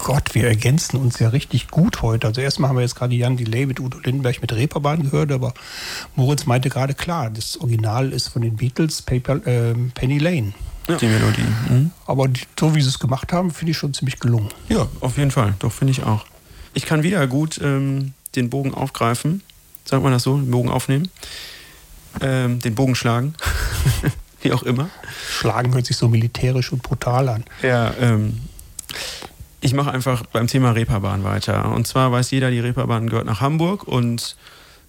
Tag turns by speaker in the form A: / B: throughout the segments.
A: Gott, wir ergänzen uns ja richtig gut heute. Also erstmal haben wir jetzt gerade Jan Delay mit Udo Lindenberg mit Reeperbahn gehört, aber Moritz meinte gerade, klar, das Original ist von den Beatles, Penny Lane.
B: Ja. Die Melodie. Mhm.
A: Aber so wie sie es gemacht haben, finde ich schon ziemlich gelungen.
B: Ja, auf jeden Fall. Doch, finde ich auch. Ich kann wieder gut den Bogen aufgreifen. Sagt man das so? Den Bogen aufnehmen? Den Bogen schlagen. Wie auch immer.
A: Schlagen hört sich so militärisch und brutal an.
B: Ja, ich mache einfach beim Thema Reeperbahn weiter. Und zwar weiß jeder, die Reeperbahn gehört nach Hamburg und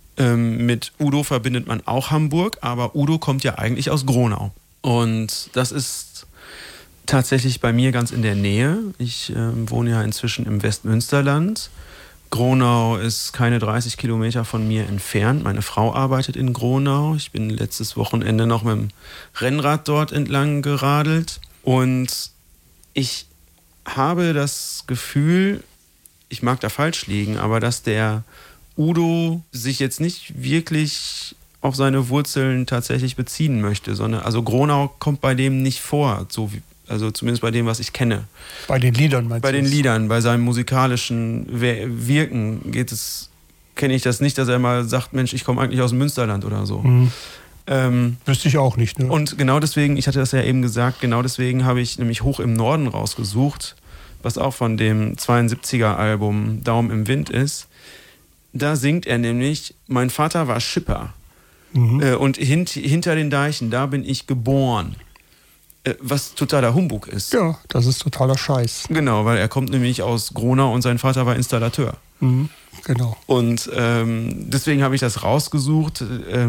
B: mit Udo verbindet man auch Hamburg, aber Udo kommt ja eigentlich aus Gronau. Und das ist tatsächlich bei mir ganz in der Nähe. Ich wohne ja inzwischen im Westmünsterland. Gronau ist keine 30 Kilometer von mir entfernt. Meine Frau arbeitet in Gronau. Ich bin letztes Wochenende noch mit dem Rennrad dort entlang geradelt. Und ich habe das Gefühl, ich mag da falsch liegen, aber dass der Udo sich jetzt nicht wirklich auf seine Wurzeln tatsächlich beziehen möchte, sondern also Gronau kommt bei dem nicht vor, so wie, also zumindest bei dem, was ich kenne.
A: Bei den Liedern meinst du?
B: Bei den Liedern, bei seinem musikalischen Wirken kenne ich das nicht, dass er mal sagt, Mensch, ich komme eigentlich aus dem Münsterland oder so.
A: Mhm. Wüsste ich auch nicht. Ne?
B: Und genau deswegen, ich hatte das ja eben gesagt, genau deswegen habe ich nämlich Hoch im Norden rausgesucht, was auch von dem 72er-Album Daumen im Wind ist. Da singt er nämlich, mein Vater war Schipper. Und hinter den Deichen, da bin ich geboren. Was totaler Humbug ist.
A: Ja, das ist totaler Scheiß.
B: Genau, weil er kommt nämlich aus Gronau und sein Vater war Installateur.
A: Mhm, genau.
B: Und deswegen habe ich das rausgesucht,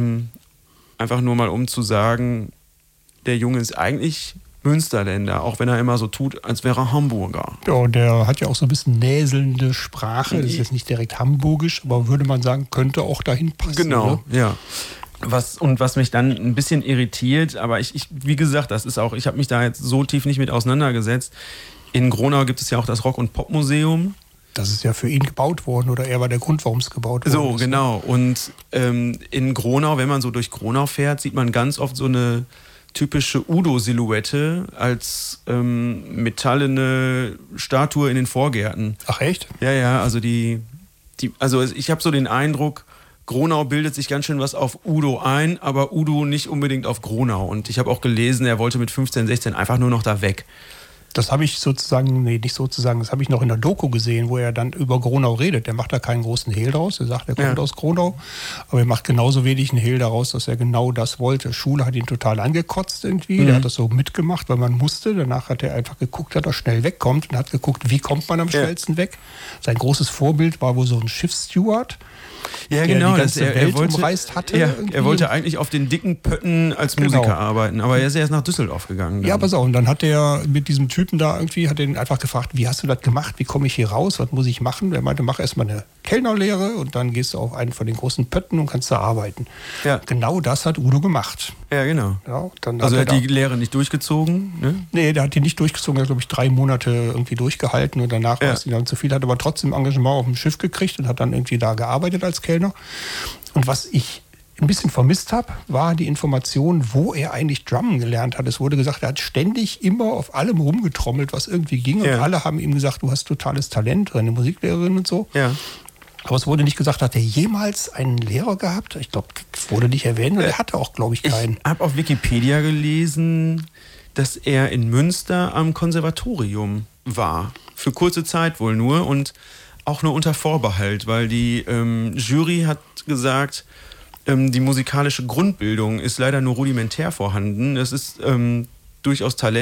B: einfach nur mal um zu sagen, der Junge ist eigentlich Münsterländer, auch wenn er immer so tut, als wäre er Hamburger.
A: Ja, und der hat ja auch so ein bisschen näselnde Sprache. Das ist jetzt nicht direkt hamburgisch, aber würde man sagen, könnte auch dahin passen.
B: Genau,
A: ne?
B: ja. Was mich dann ein bisschen irritiert, aber ich wie gesagt, das ist auch, ich habe mich da jetzt so tief nicht mit auseinandergesetzt. In Gronau gibt es ja auch das Rock- und Popmuseum.
A: Das ist ja für ihn gebaut worden oder er war der Grund, warum es gebaut wurde.
B: So, genau. Und in Gronau, wenn man so durch Gronau fährt, sieht man ganz oft so eine typische Udo-Silhouette als metallene Statue in den Vorgärten.
A: Ach echt?
B: Ja, also also ich habe so den Eindruck, Gronau bildet sich ganz schön was auf Udo ein, aber Udo nicht unbedingt auf Gronau. Und ich habe auch gelesen, er wollte mit 15, 16 einfach nur noch da weg.
A: Das habe ich sozusagen, das habe ich noch in der Doku gesehen, wo er dann über Gronau redet. Der macht da keinen großen Hehl draus. Er sagt, er kommt aus Gronau. Aber er macht genauso wenig einen Hehl daraus, dass er genau das wollte. Schule hat ihn total angekotzt irgendwie. Der hat das so mitgemacht, weil man musste. Danach hat er einfach geguckt, dass er schnell wegkommt und hat geguckt, wie kommt man am schnellsten weg. Sein großes Vorbild war wohl so ein Schiffssteward.
B: Ja, genau,
A: die ganze Welt umreist hatte.
B: Ja, er wollte eigentlich auf den dicken Pötten als Musiker arbeiten, aber er ist erst nach Düsseldorf gegangen. Dann.
A: Ja, pass auf, und dann hat er mit diesem Typen da irgendwie, hat ihn einfach gefragt, wie hast du das gemacht, wie komme ich hier raus, was muss ich machen? Er meinte, mach erstmal eine Kellnerlehre und dann gehst du auf einen von den großen Pötten und kannst da arbeiten. Ja. Genau das hat Udo gemacht.
B: Ja, genau.
A: Ja, dann
B: also er hat die Lehre nicht durchgezogen? Ne?
A: Nee, der hat die nicht durchgezogen, er hat, glaube ich, 3 Monate irgendwie durchgehalten und danach war es ihm dann zu viel, hat aber trotzdem Engagement auf dem Schiff gekriegt und hat dann irgendwie da gearbeitet als Kellner. Und was ich ein bisschen vermisst habe, war die Information, wo er eigentlich Drummen gelernt hat. Es wurde gesagt, er hat ständig immer auf allem rumgetrommelt, was irgendwie ging. Und alle haben ihm gesagt, du hast totales Talent, eine Musiklehrerin und so.
B: Ja.
A: Aber es wurde nicht gesagt, hat er jemals einen Lehrer gehabt? Ich glaube, das wurde nicht erwähnt und er hatte auch, glaube ich, keinen.
B: Ich habe auf Wikipedia gelesen, dass er in Münster am Konservatorium war. Für kurze Zeit wohl nur und auch nur unter Vorbehalt, weil die Jury hat gesagt, die musikalische Grundbildung ist leider nur rudimentär vorhanden. Es ist durchaus Talent.